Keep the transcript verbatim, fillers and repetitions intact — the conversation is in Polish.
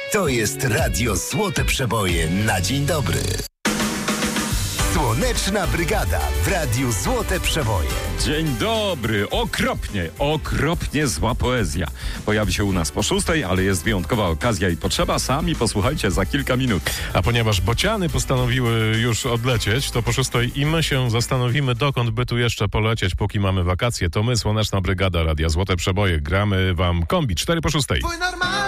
To jest Radio Złote Przeboje na dzień dobry. Słoneczna Brygada w Radiu Złote Przeboje. Dzień dobry. Okropnie, okropnie zła poezja. Pojawi się u nas po szóstej, ale jest wyjątkowa okazja i potrzeba. Sami posłuchajcie za kilka minut. A ponieważ bociany postanowiły już odlecieć, to po szóstej i my się zastanowimy, dokąd by tu jeszcze polecieć, póki mamy wakacje. To my, Słoneczna Brygada Radia Złote Przeboje, gramy wam kombi. Cztery po szóstej.